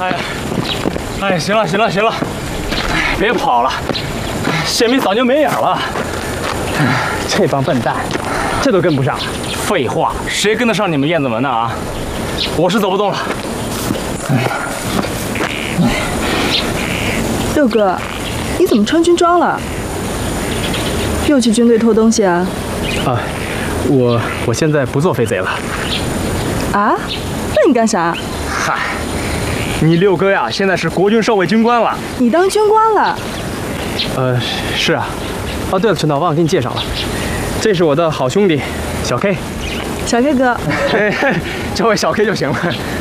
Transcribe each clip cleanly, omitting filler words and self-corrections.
哎，行了，别跑了，宪兵早就没影了。 这帮笨蛋，这都跟不上。 废话，谁跟得上你们燕子门呢啊？我是走不动了。 六哥，你怎么穿军装了？又去军队偷东西啊？ 啊，我现在不做飞贼了。 啊？那你干啥？ 嗨，你六哥呀，现在是国军少尉军官了。 你当军官了？ 是啊。哦，对了，陈导，忘了给你介绍了，这是我的好兄弟小 K。 小 K 哥， 叫我小 K 就行了。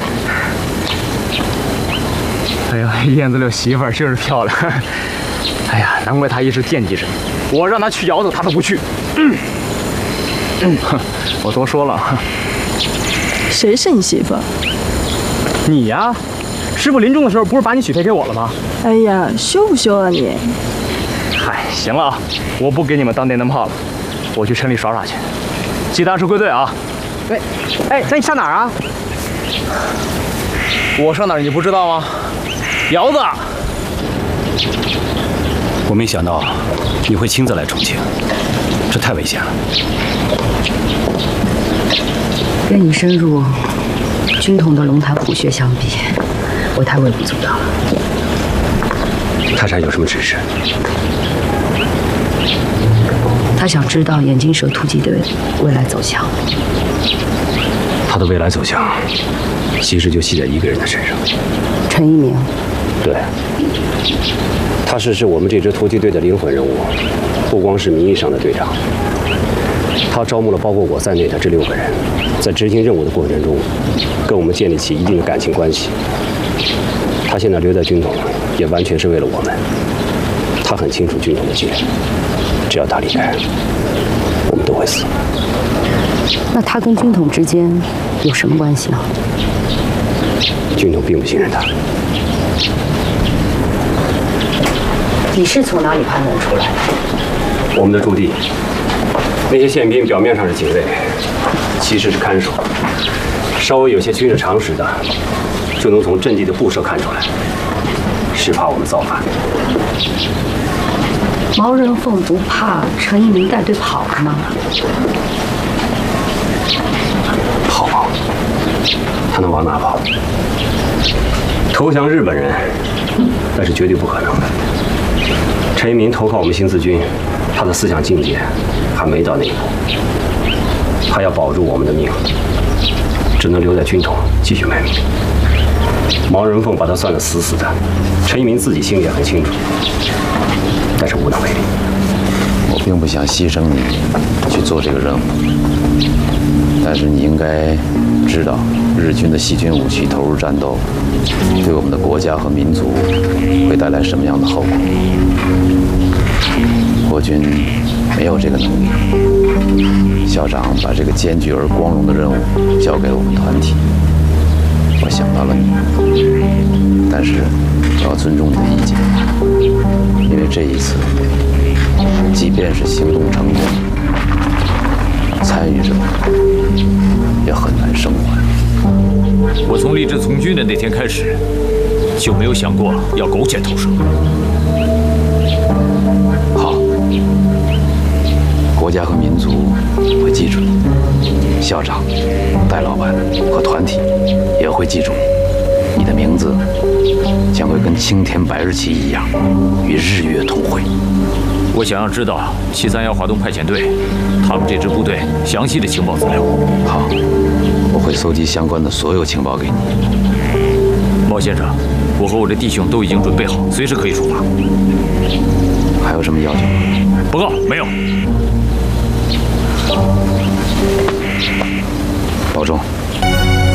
哎呀，燕子六媳妇儿真是漂亮。哎呀，难怪他一直惦记着你。我让他去窑子，他都不去。我多说了。 谁是你媳妇？ 你呀，师傅临终的时候不是把你许配给我了吗？ 哎呀，羞不羞啊你？ 嗨，行了啊，我不给你们当电灯泡了，我去城里耍耍去。记得按时归队啊。哎，那你上哪儿啊？我上哪儿你不知道吗？窑子。 我没想到你会亲自来重庆，这太危险了。 跟你深入军统的龙潭虎穴相比，我太微不足道了。 太禅有什么指示？ 他想知道眼镜蛇突击队未来走向。 他的未来走向，其实就系在一个人的身上。 陈一鸣。 对，他是我们这支突击队的灵魂人物，不光是名义上的队长。他招募了包括我在内的这6个人，在执行任务的过程中，跟我们建立起一定的感情关系。他现在留在军统，也完全是为了我们。他很清楚军统的纪律，只要他离开，我们都会死。 那他跟军统之间有什么关系呢？ 军统并不信任他。 你是从哪里判断出来的？ 我们的驻地，那些宪兵表面上是警卫，其实是看守。稍微有些军事常识的，就能从阵地的布设看出来，是怕我们造反。 毛人凤不怕陈一鸣带队跑了吗？ 跑？他能往哪跑？投降日本人，那是绝对不可能的。陈一鸣投靠我们新四军，他的思想境界还没到那一步。他要保住我们的命，只能留在军统继续卖命。毛人凤把他算得死死的，陈一鸣自己心里也很清楚，但是无能为力。 我并不想牺牲你去做这个任务，但是你应该知道，日军的细菌武器投入战斗，对我们的国家和民族会带来什么样的后果。国军没有这个能力。校长把这个艰巨而光荣的任务交给了我们团体，我想到了你，但是我要尊重你的意见，因为这一次，即便是行动成功，参与者也很难生还。 我从立志从军的那天开始，就没有想过要苟且偷生。 好，国家和民族会记住你，校长、戴老板和团体也会记住你。你的名字将会跟青天白日旗一样，与日月同辉。 我想要知道731华东派遣队他们这支部队详细的情报资料。 好，我会搜集相关的所有情报给你。 毛先生，我和我的弟兄都已经准备好，随时可以出发。 还有什么要求吗？ 报告，没有。 保重。